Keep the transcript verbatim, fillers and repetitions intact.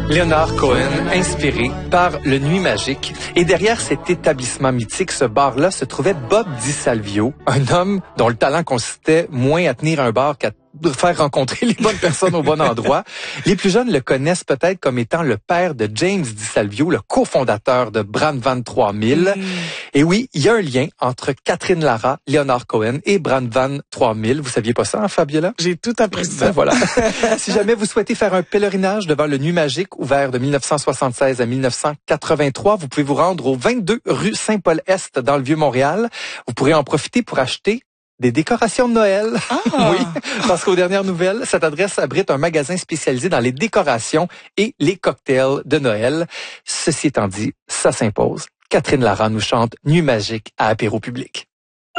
Leonard Cohen, inspiré par le Nuit Magique. Et derrière cet établissement mythique, ce bar-là, se trouvait Bob DiSalvio, un homme dont le talent consistait moins à tenir un bar qu'à faire rencontrer les bonnes personnes au bon endroit. Les plus jeunes le connaissent peut-être comme étant le père de James DiSalvio, le cofondateur de Brandvan trois mille. Mm. Et oui, il y a un lien entre Catherine Lara, Leonard Cohen et Brandvan trois mille. Vous saviez pas ça, hein, Fabiola? J'ai tout appris ça. Ben voilà. Si jamais vous souhaitez faire un pèlerinage devant le Nuit Magique, ouvert de mille neuf cent soixante-seize à mille neuf cent quatre-vingt-trois, vous pouvez vous rendre au vingt-deux rue Saint-Paul-Est dans le Vieux-Montréal. Vous pourrez en profiter pour acheter des décorations de Noël. Ah. Oui, parce qu'aux dernières nouvelles, cette adresse abrite un magasin spécialisé dans les décorations et les cocktails de Noël. Ceci étant dit, ça s'impose. Catherine Lara nous chante Nuit Magique à apéro public.